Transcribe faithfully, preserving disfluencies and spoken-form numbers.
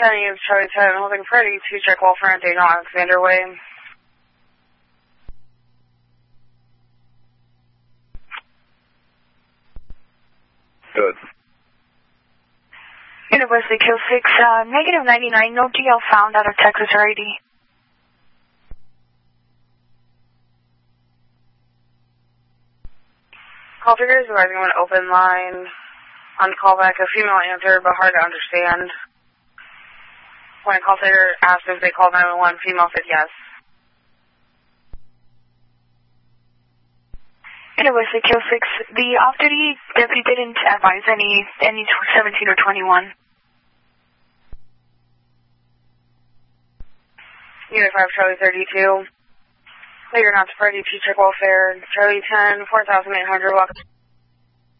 County is Charlie ten, holding Freddy to check welfare on Daniel Alexander Way. Good. University Kill six, uh, negative ninety-nine, no G L found out of Texas or I D. Call figures arriving on an open line. On callback, a female answered, but hard to understand. When a call figure asked if they called nine one one, female said yes. University Kill six, the off-duty deputy didn't advise any, any seventeen or twenty-one. Unit five, Charlie thirty-two. Clear not to Freddy to check welfare. Charlie ten, four thousand eight hundred, welcome.